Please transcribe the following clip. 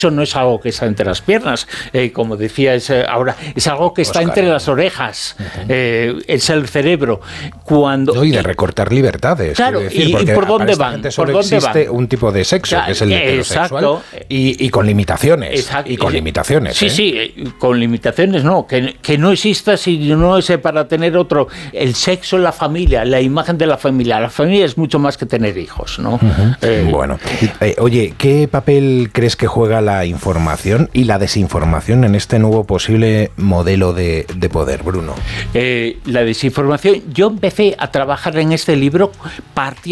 Eso no es algo que está entre las piernas, como decía ahora, es algo que está entre las orejas, es el cerebro. No, y de recortar libertades. Claro, decir, ¿y por dónde van? Solo existe un tipo de sexo, que es el heterosexual, y con limitaciones. Exacto. Y con limitaciones. Sí, con limitaciones no, que no exista si no es para tener otro. El sexo en la familia, la imagen de la familia. La familia es mucho más que tener hijos, ¿no? Bueno, oye, ¿qué papel crees que juega la información y la desinformación en este nuevo posible modelo de poder, Bruno? La desinformación, yo empecé a trabajar en este libro partiendo